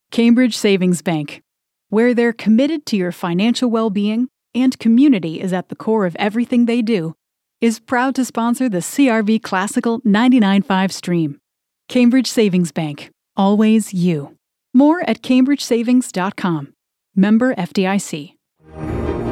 Cambridge Savings Bank, where they're committed to your financial well-being and community is at the core of everything they do, is proud to sponsor the CRV Classical 99.5 stream. Cambridge Savings Bank. Always you. More at cambridgesavings.com. Member FDIC.